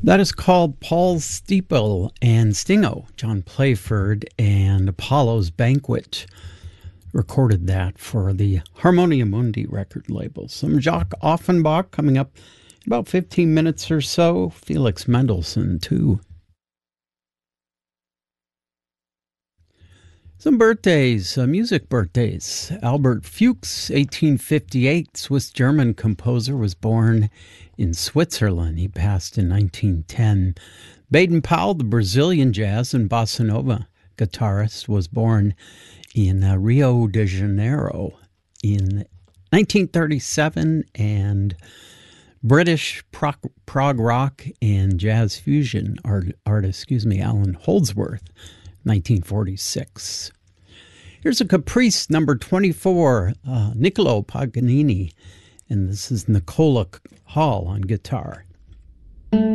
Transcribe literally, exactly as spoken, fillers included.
That is called Paul's Steeple and Stingo. John Playford and Apollo's Banquet recorded that for the Harmonia Mundi record label. Some Jacques Offenbach coming up in about fifteen minutes or so. Felix Mendelssohn, too. Some birthdays, uh, music birthdays. Albert Fuchs, eighteen fifty-eight, Swiss-German composer, was born in Switzerland. He passed in nineteen ten. Baden Powell, the Brazilian jazz and bossa nova guitarist, was born in uh, Rio de Janeiro in nineteen thirty-seven, and British prog, prog rock and jazz fusion art, artist, excuse me, Alan Holdsworth, nineteen forty-six. Here's a Caprice number twenty-four, uh, Niccolo Paganini, and this is Nicola Hall on guitar.